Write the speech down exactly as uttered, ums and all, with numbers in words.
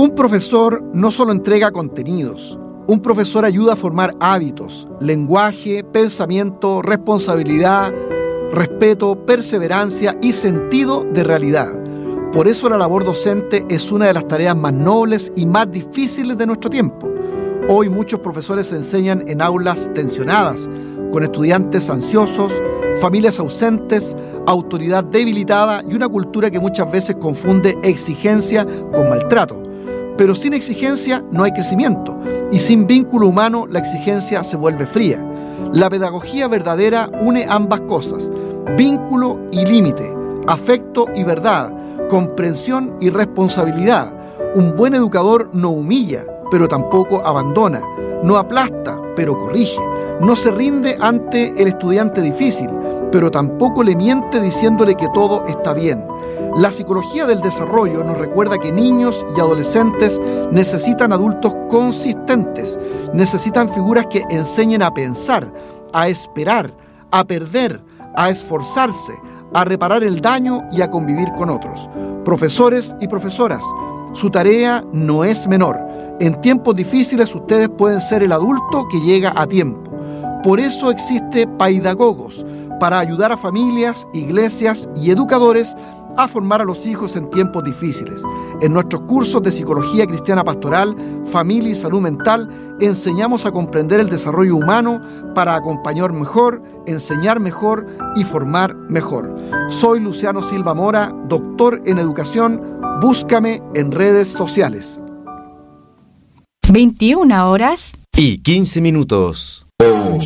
Un profesor no solo entrega contenidos, un profesor ayuda a formar hábitos, lenguaje, pensamiento, responsabilidad, respeto, perseverancia y sentido de realidad. Por eso la labor docente es una de las tareas más nobles y más difíciles de nuestro tiempo. Hoy muchos profesores enseñan en aulas tensionadas, con estudiantes ansiosos, familias ausentes, autoridad debilitada y una cultura que muchas veces confunde exigencia con maltrato. Pero sin exigencia no hay crecimiento y sin vínculo humano la exigencia se vuelve fría. La pedagogía verdadera une ambas cosas, vínculo y límite, afecto y verdad, comprensión y responsabilidad. Un buen educador no humilla, pero tampoco abandona, no aplasta, pero corrige, no se rinde ante el estudiante difícil, pero tampoco le miente diciéndole que todo está bien. La psicología del desarrollo nos recuerda que niños y adolescentes necesitan adultos consistentes, necesitan figuras que enseñen a pensar, a esperar, a perder, a esforzarse, a reparar el daño y a convivir con otros. Profesores y profesoras, su tarea no es menor. En tiempos difíciles ustedes pueden ser el adulto que llega a tiempo. Por eso existe Paidagogos, para ayudar a familias, iglesias y educadores a formar a los hijos en tiempos difíciles. En nuestros cursos de Psicología Cristiana Pastoral, Familia y Salud Mental, enseñamos a comprender el desarrollo humano para acompañar mejor, enseñar mejor y formar mejor. Soy Luciano Silva Mora, doctor en educación. Búscame en redes sociales. veintiuna horas y quince minutos.